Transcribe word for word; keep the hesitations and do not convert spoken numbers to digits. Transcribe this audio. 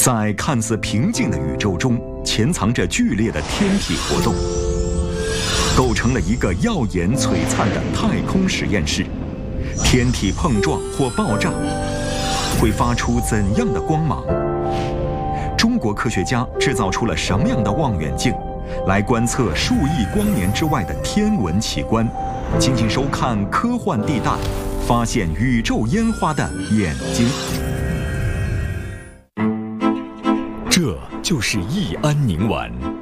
在看似平静的宇宙中，潜藏着剧烈的天体活动，构成了一个耀眼璀璨的太空实验室。天体碰撞或爆炸，会发出怎样的光芒？中国科学家制造出了什么样的望远镜，来观测数亿光年之外的天文奇观？敬请收看《科幻地带》，发现宇宙烟花的眼睛。 这就是易安宁丸，